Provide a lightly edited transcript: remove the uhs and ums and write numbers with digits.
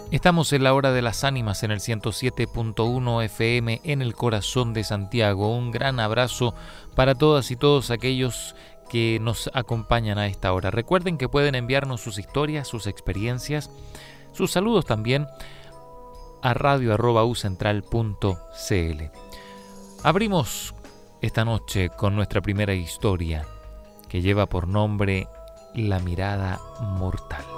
Estamos en la hora de las ánimas en el 107.1 FM en el corazón de Santiago. Un gran abrazo para todas y todos aquellos que nos acompañan a esta hora. Recuerden que pueden enviarnos sus historias, sus experiencias, sus saludos también a radio@ucentral.cl. Abrimos esta noche con nuestra primera historia que lleva por nombre La mirada mortal.